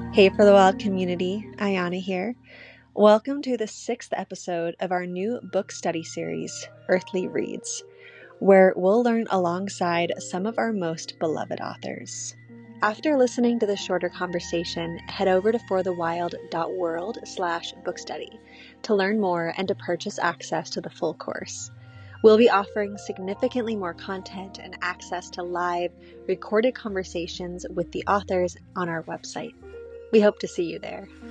Hey For the Wild community, Ayana here. Welcome to the 6th episode of our new book study series, Earthly Reads, where we'll learn alongside some of our most beloved authors. After listening to the shorter conversation, head over to forthewild.world/bookstudy to learn more and to purchase access to the full course. We'll be offering significantly more content and access to live, recorded conversations with the authors on our website. We hope to see you there.